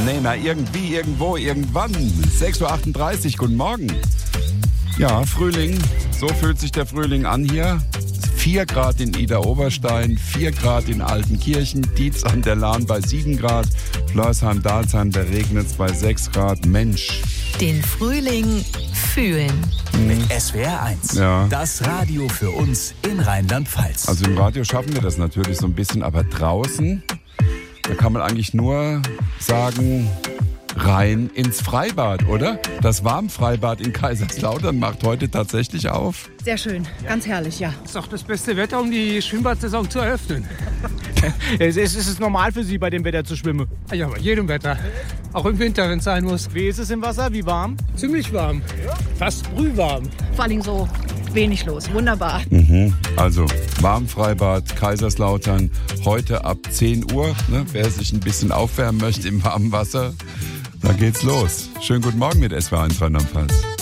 Nee, na irgendwie, irgendwo, irgendwann. 6.38 Uhr, guten Morgen. Ja, Frühling, so fühlt sich der Frühling an hier. 4 Grad in Idar-Oberstein, 4 Grad in Altenkirchen, Dietz an der Lahn bei 7 Grad, Flörsheim-Dalsheim, da regnet es bei 6 Grad. Mensch. Den Frühling fühlen. Mit SWR 1. Ja. Das Radio für uns in Rheinland-Pfalz. Also im Radio schaffen wir das natürlich so ein bisschen, aber draußen, da kann man eigentlich nur sagen, rein ins Freibad, oder? Das Warmfreibad in Kaiserslautern macht heute tatsächlich auf. Sehr schön, ganz herrlich, ja. Das ist doch das beste Wetter, um die Schwimmbadsaison zu eröffnen. Es ist normal für Sie, bei dem Wetter zu schwimmen. Ja, bei jedem Wetter. Auch im Winter, wenn es sein muss. Wie ist es im Wasser? Wie warm? Ziemlich warm. Fast brühwarm. Vor allem so wenig los, wunderbar. Also Warmfreibad Kaiserslautern heute ab 10 Uhr. Ne? Wer sich ein bisschen aufwärmen möchte im warmen Wasser, da geht's los. Schönen guten Morgen mit SWR 1 Rheinland-Pfalz.